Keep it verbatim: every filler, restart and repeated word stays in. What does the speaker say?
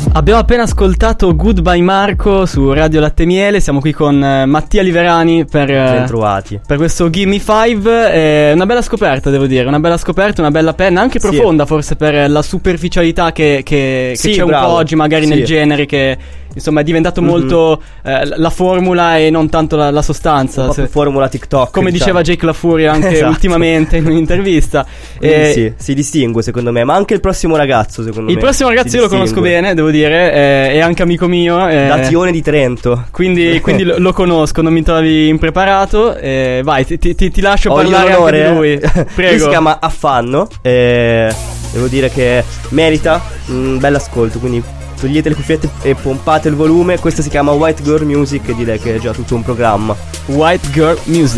Abbiamo appena ascoltato Goodbye Marco su Radio Latte Miele. Siamo qui con eh, Mattia Liverani per, eh, per questo Gimme Five. È una bella scoperta, devo dire. Una bella scoperta, una bella penna, anche sì. profonda forse per la superficialità che, che, che sì, c'è bravo. un po' oggi magari sì. nel genere, che insomma è diventato mm-hmm. molto eh, la formula e non tanto la, la sostanza. Un po' più formula TikTok, come diciamo. diceva Jake La Furia anche esatto. ultimamente in un'intervista. eh, sì, si distingue secondo me, ma anche il prossimo ragazzo secondo il me. Il prossimo ragazzo io lo conosco bene, devo dire, eh, è anche amico mio. Eh, da Tione di Trento. Quindi, quindi lo, lo conosco, non mi trovi impreparato. Eh, vai, ti, ti, ti lascio Ho parlare anche di lui. Prego. Lui si chiama Affanno. Eh, devo dire che merita un bel ascolto, quindi togliete le cuffiette e pompate il volume. Questa si chiama White Girl Music e direi che è già tutto un programma. White Girl Music.